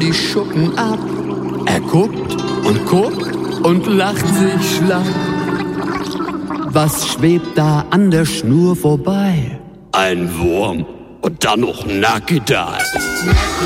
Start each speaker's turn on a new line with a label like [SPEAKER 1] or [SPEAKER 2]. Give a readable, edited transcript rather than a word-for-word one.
[SPEAKER 1] die Schuppen ab. Er guckt und lacht sich schlapp. Was schwebt da an der Schnur vorbei?
[SPEAKER 2] Ein Wurm und dann noch nackt.